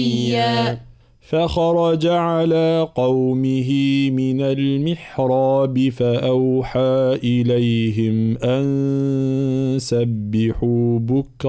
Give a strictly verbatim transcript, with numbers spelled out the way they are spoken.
فخرج على قومه من المحراب فأوحى إليهم أن سبحوا بكرة